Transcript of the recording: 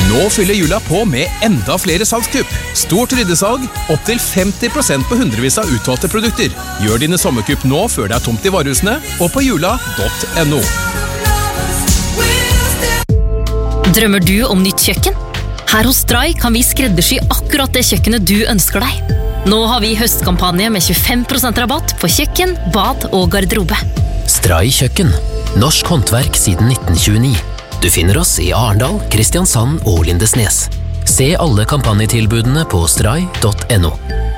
Nå fyller jula på med enda flere salgskupp. Stort ryddesalg, opp til 50% på hundrevis av utvalgte produkter. Gjør dine sommerkupp nå før det er tomt i varehusene, og på jula.no. Drømmer du om nytt kjøkken? Her hos Stray kan vi skreddersy akkurat det kjøkkenet du ønsker deg. Nå har vi høstkampanje med 25% rabatt på kjøkken, bad og garderobe. Stray kjøkken. Norsk håndverk siden 1929. Du finner oss i Arendal, Kristiansand og Lindesnes. Se alle kampanjetilbudene på stray.no.